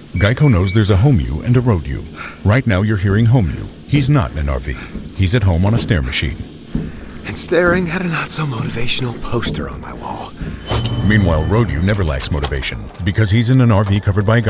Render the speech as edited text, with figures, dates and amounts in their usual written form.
Geico knows there's a home you and a road you. Right now you're hearing home you. He's not in an RV. He's at home on a stair machine. And staring at a not-so-motivational poster on my wall. Meanwhile, road you never lacks motivation because he's in an RV covered by Geico.